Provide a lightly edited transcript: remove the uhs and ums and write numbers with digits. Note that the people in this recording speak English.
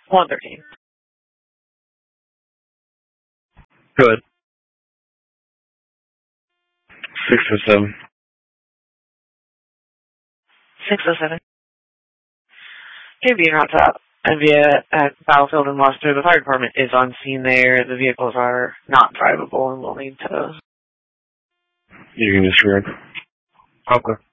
113. Good. 607. 607. Okay, being on top. And via at Battlefield and Luster, the fire department is on scene there. The vehicles are not drivable and will need tows. You can disregard. Okay.